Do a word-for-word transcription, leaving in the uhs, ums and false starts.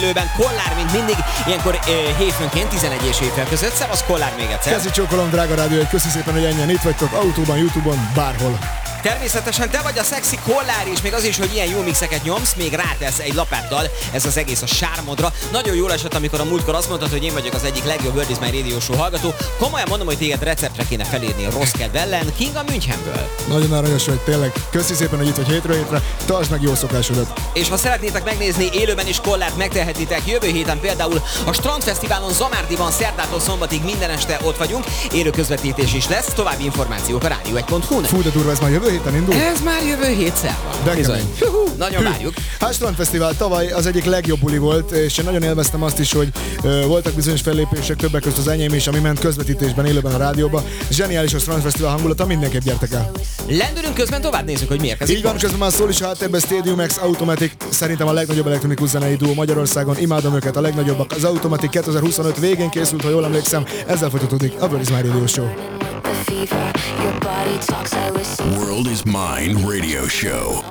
élőben, Kollár, mint mindig, ilyenkor ö, hétfőnként tizenegy és hét között. Szevasz Kollár még egyszer. Kezi csókolom, drága rádió, egy köszi szépen, hogy ennyien itt vagytok, autóban, YouTube-on, bárhol. Természetesen te vagy a szexi Kollár is, még az is, hogy ilyen jó mixeket nyomsz, még rátesz egy lapáttal, ez az egész a sármodra. Nagyon jól esett, amikor a múltkor azt mondtad, hogy én vagyok az egyik legjobb World is My Radio Show hallgató. Komolyan mondom, hogy téged receptre kéne felírni a rossz kedv ellen. Kinga Münchenből. Nagyon aranyos vagy, tényleg. Köszi szépen, hogy itt vagy hétről hétre, tartsd meg jó szokásodat. És ha szeretnétek megnézni élőben is Kollárt, megtehetitek jövő héten például a Strandfesztiválon Zamárdiban szerdától szombatig minden este ott vagyunk. Élő közvetítés is lesz, további információk a rádió egy pont hu-n. Fú, de durva, ez már jövő héten indul? Ez már jövő hétszer van. Bizony. Nagyon Hű. várjuk. Hát Strandfesztivál tavaly az egyik legjobb buli volt, és én nagyon élveztem azt is, hogy ö, voltak bizonyos fellépések, többek között az enyém is, ami ment közvetítésben, élőben a rádióba. Zseniális a Strandfesztivál hangulata, mindenképp gyertek el. Lendülünk, közben tovább nézzük, hogy mi érkezik. Így van, közben már szól is a háttérben Stadium X Automatic, szerintem a legnagyobb elektronikus zenei duó Magyarországon, imádom őket, a legnagyobbak. Az Automatic kétezer-huszonöt végén készült, ha jól emlékszem, ezzel folytatódik a World is My Radio Show. World is Mine Radio Show.